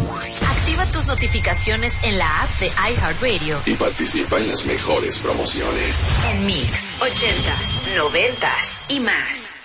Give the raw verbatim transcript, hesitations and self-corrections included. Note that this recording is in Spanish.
Activa tus notificaciones en la app de iHeartRadio y participa en las mejores promociones. en Mix, ochentas, noventas y más.